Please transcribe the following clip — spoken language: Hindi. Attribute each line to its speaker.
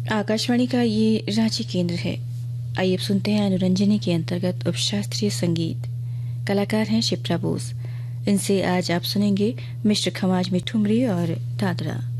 Speaker 1: आकाशवाणी का ये रांची केंद्र है। आइए अब सुनते हैं अनुरंजनी के अंतर्गत उपशास्त्रीय संगीत। कलाकार हैं शिप्रा बोस। इनसे आज आप सुनेंगे मिश्र खमाज में ठुमरी और दादरा।